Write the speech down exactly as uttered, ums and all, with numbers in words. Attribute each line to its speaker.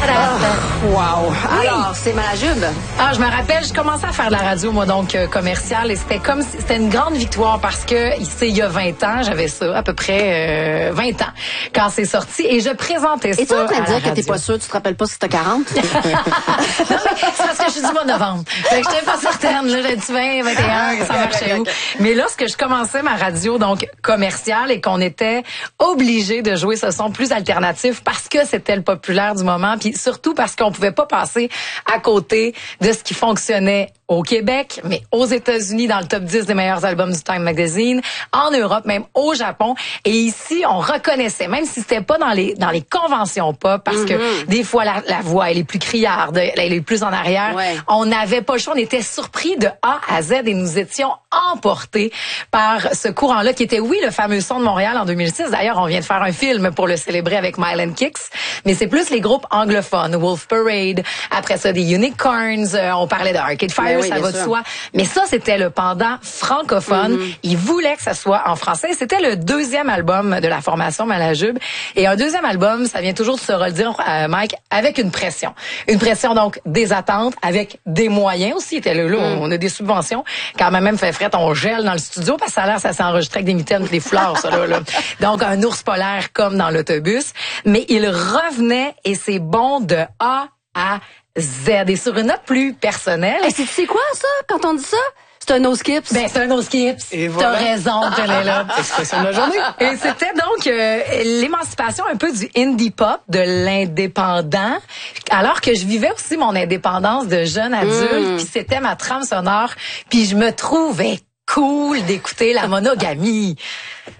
Speaker 1: Wow!
Speaker 2: Oui.
Speaker 1: Alors, c'est Malajube.
Speaker 2: Ah, je me rappelle, je commençais à faire de la radio, moi, donc euh, commerciale, et c'était comme si c'était une grande victoire parce que c'est il y a vingt ans, j'avais ça, à peu près euh, vingt ans, quand c'est sorti, et je présentais ça.
Speaker 1: Et tu es en train de
Speaker 2: à la
Speaker 1: dire que t'es
Speaker 2: radio.
Speaker 1: pas sûr, tu te rappelles pas si t'as quarante?
Speaker 2: Non, mais c'est parce que je suis du mois de novembre. Fait que j'étais pas certaine, là, j'ai-tu vingt, vingt et un, que ça marchait où. Mais lorsque je commençais ma radio, donc commerciale, et qu'on était obligé de jouer ce son plus alternatif parce que c'était le populaire du moment, puis surtout parce qu'on pouvait pas passer à côté de ce qui fonctionnait au Québec, mais aux États-Unis dans le top dix des meilleurs albums du Time Magazine, en Europe, même au Japon. Et ici, on reconnaissait, même si c'était pas dans les dans les conventions pop, parce mm-hmm. que des fois la, la voix elle est plus criarde, elle est plus en arrière.
Speaker 1: Ouais.
Speaker 2: On n'avait pas le choix, on était surpris de A à Z et nous étions emportés par ce courant-là qui était, oui, le fameux son de Montréal en deux mille six. D'ailleurs, on vient de faire un film pour le célébrer avec Mylan Kicks, mais c'est plus les groupes anglophones, Wolf Parade, après ça des Unicorns, euh, on parlait de Arcade Fire,
Speaker 1: oui,
Speaker 2: ça va de soi. Mais ça, c'était le pendant francophone. Mm-hmm. Ils voulaient que ça soit en français. C'était le deuxième album de la formation Malajube. Et un deuxième album, ça vient toujours de se redire, euh, Mike, avec une pression. Une pression, donc, des attentes, avec des moyens aussi. Était là, là mm. on a des subventions. Quand même, même fait fret, on gèle dans le studio, parce que ça a l'air, ça s'est enregistré avec des mitaines et des fleurs, ça, là, là. Donc, un ours polaire comme dans l'autobus. Mais il revenait, et c'est bon de A à Z. Et sur une note plus personnelle.
Speaker 1: Et c'est, c'est quoi, ça, quand on dit ça? C'est un no skips.
Speaker 2: Ben, c'est un no skips.
Speaker 3: Et voilà.
Speaker 2: T'as raison, tenez là.
Speaker 3: Expression de la journée.
Speaker 2: Et c'était donc euh, l'émancipation un peu du indie pop, de l'indépendant, alors que je vivais aussi mon indépendance de jeune adulte, puis mm. c'était ma trame sonore, puis je me trouvais cool d'écouter la monogamie.